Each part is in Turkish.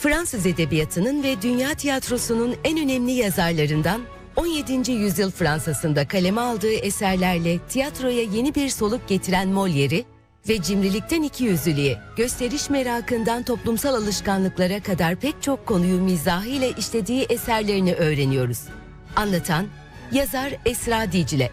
Fransız edebiyatının ve dünya tiyatrosunun en önemli yazarlarından 17. yüzyıl Fransa'sında kaleme aldığı eserlerle tiyatroya yeni bir soluk getiren Molière'i ve cimrilikten ikiyüzlülüğe, gösteriş merakından toplumsal alışkanlıklara kadar pek çok konuyu mizahıyla işlediği eserlerini öğreniyoruz. Anlatan, yazar Esra Dicle.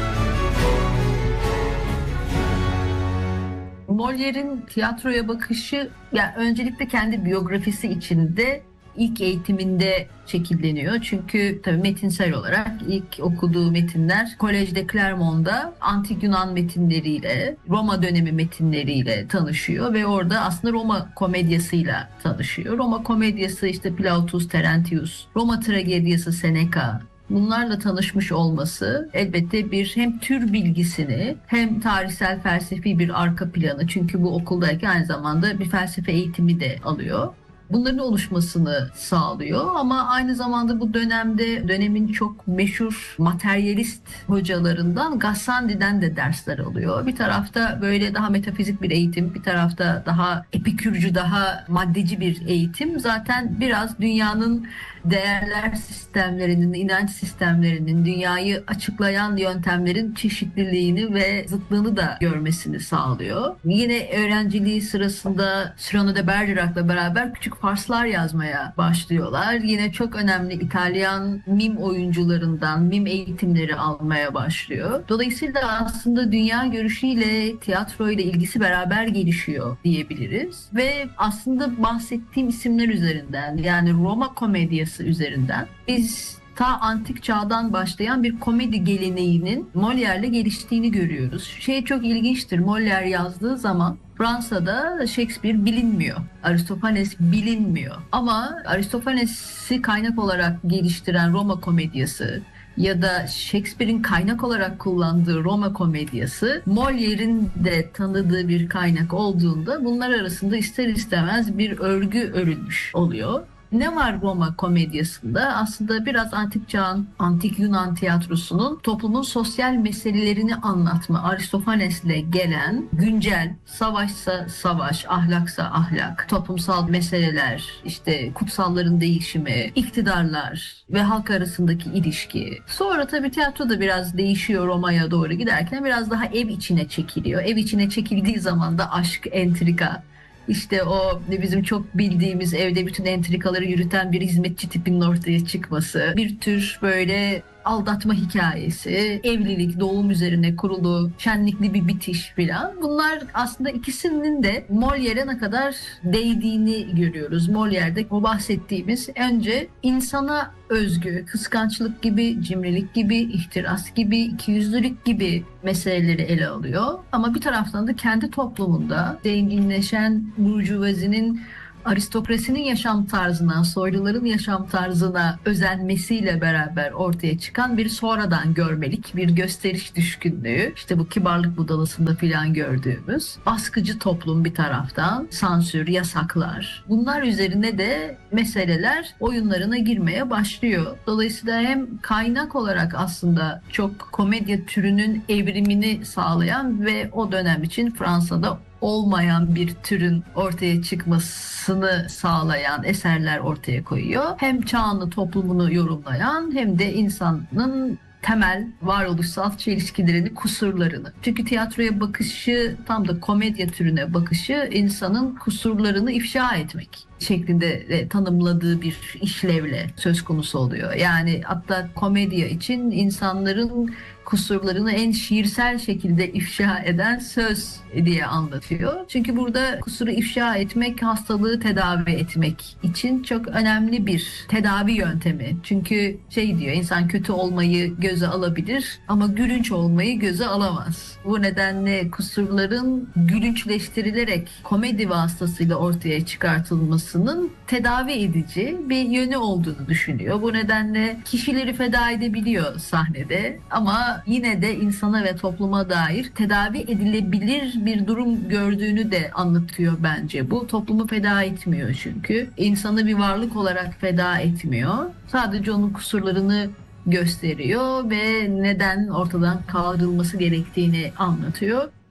Molière'in tiyatroya bakışı, yani öncelikle kendi biyografisi içinde ilk eğitiminde şekilleniyor. Çünkü tabii metinsel olarak ilk okuduğu metinler Collège de Clermont'da antik Yunan metinleriyle, Roma dönemi metinleriyle tanışıyor ve orada aslında Roma komedyasıyla tanışıyor. Roma komedyası işte Plautus, Terentius, Roma tragedyası Seneca. Bunlarla tanışmış olması elbette bir hem tür bilgisini hem tarihsel felsefi bir arka planı, çünkü bu okuldayken aynı zamanda bir felsefe eğitimi de alıyor. Bunların oluşmasını sağlıyor ama aynı zamanda bu dönemde dönemin çok meşhur materyalist hocalarından Gassendi'den de dersler alıyor. Bir tarafta böyle daha metafizik bir eğitim, bir tarafta daha epikürcü, daha maddeci bir eğitim. Zaten biraz dünyanın değerler sistemlerinin, inanç sistemlerinin, dünyayı açıklayan yöntemlerin çeşitliliğini ve zıtlığını da görmesini sağlıyor. Yine öğrenciliği sırasında Cyrano de Bergerac'la beraber küçük farslar yazmaya başlıyorlar. Yine çok önemli İtalyan mim oyuncularından mim eğitimleri almaya başlıyor. Dolayısıyla aslında dünya görüşüyle tiyatro ile ilgisi beraber gelişiyor diyebiliriz. Ve aslında bahsettiğim isimler üzerinden, yani Roma komedyası üzerinden biz ta antik çağdan başlayan bir komedi geleneğinin Molière'le geliştiğini görüyoruz. Şey çok ilginçtir. Molière yazdığı zaman Fransa'da Shakespeare bilinmiyor. Aristofanes bilinmiyor. Ama Aristofanes'i kaynak olarak geliştiren Roma komedyası ya da Shakespeare'in kaynak olarak kullandığı Roma komedyası Molière'in de tanıdığı bir kaynak olduğunda bunlar arasında ister istemez bir örgü örülmüş oluyor. Ne var Roma komedyasında? Aslında biraz antik çağın, antik Yunan tiyatrosunun toplumun sosyal meselelerini anlatma, Aristofanes'le gelen güncel, savaşsa savaş, ahlaksa ahlak, toplumsal meseleler, işte kutsalların değişimi, iktidarlar ve halk arasındaki ilişki. Sonra tabii tiyatro da biraz değişiyor Roma'ya doğru giderken, biraz daha ev içine çekiliyor. Ev içine çekildiği zaman da aşk, entrika, İşte o bizim çok bildiğimiz evde bütün entrikaları yürüten bir hizmetçi tipinin ortaya çıkması, bir tür böyle aldatma hikayesi, evlilik, doğum üzerine kurulu, şenlikli bir bitiş filan. Bunlar aslında ikisinin de Molière'e ne kadar değdiğini görüyoruz. Molière'de o bahsettiğimiz önce insana özgü, kıskançlık gibi, cimrilik gibi, ihtiras gibi, ikiyüzlülük gibi meseleleri ele alıyor. Ama bir taraftan da kendi toplumunda zenginleşen burjuvazinin, aristokrasinin yaşam tarzına, soyluların yaşam tarzına özenmesiyle beraber ortaya çıkan bir sonradan görmelik, bir gösteriş düşkünlüğü. İşte bu kibarlık budalasında filan gördüğümüz baskıcı toplum bir taraftan, sansür, yasaklar. Bunlar üzerine de meseleler oyunlarına girmeye başlıyor. Dolayısıyla hem kaynak olarak aslında çok komedya türünün evrimini sağlayan ve o dönem için Fransa'da olmayan bir türün ortaya çıkmasını sağlayan eserler ortaya koyuyor. Hem çağını, toplumunu yorumlayan hem de insanın temel varoluşsal çelişkilerini, kusurlarını. Çünkü tiyatroya bakışı, tam da komedya türüne bakışı insanın kusurlarını ifşa etmek şeklinde tanımladığı bir işlevle söz konusu oluyor. Yani hatta komedya için insanların kusurlarını en şiirsel şekilde ifşa eden söz diye anlatıyor. Çünkü burada kusuru ifşa etmek, hastalığı tedavi etmek için çok önemli bir tedavi yöntemi. Çünkü şey diyor, insan kötü olmayı göze alabilir ama gülünç olmayı göze alamaz. Bu nedenle kusurların gülünçleştirilerek komedi vasıtasıyla ortaya çıkartılmasının tedavi edici bir yönü olduğunu düşünüyor. Bu nedenle kişileri feda edebiliyor sahnede ama yine de insana ve topluma dair tedavi edilebilir bir durum gördüğünü de anlatıyor bence. Bu toplumu feda etmiyor çünkü. İnsanı bir varlık olarak feda etmiyor. Sadece onun kusurlarını gösteriyor ve neden ortadan kaldırılması gerektiğini anlatıyor.